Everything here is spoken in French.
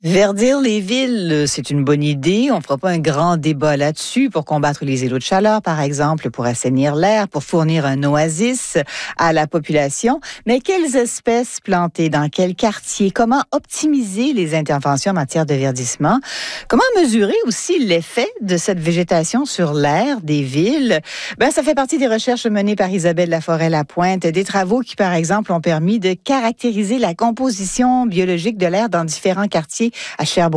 Verdir les villes, c'est une bonne idée. On ne fera pas un grand débat là-dessus pour combattre les îlots de chaleur, par exemple, pour assainir l'air, pour fournir un oasis à la population. Mais quelles espèces planter? Dans quel quartier? Comment optimiser les interventions en matière de verdissement? Comment mesurer aussi l'effet de cette végétation sur l'air des villes? Ça fait partie des recherches menées par Isabelle Laforêt-Lapointe, des travaux qui, par exemple, ont permis de caractériser la composition biologique de l'air dans différents quartiers à Sherbrooke.